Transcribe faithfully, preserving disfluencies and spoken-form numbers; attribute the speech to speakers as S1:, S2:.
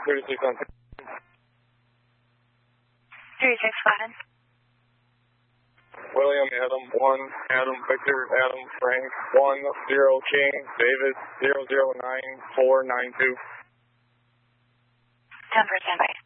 S1: thirty-six on
S2: thirty-six, go ahead.
S1: William, Adam, one, Adam, Victor, Adam, Frank, one, zero, King, David, zero, zero, nine, four, nine, two.
S2: ten for standby.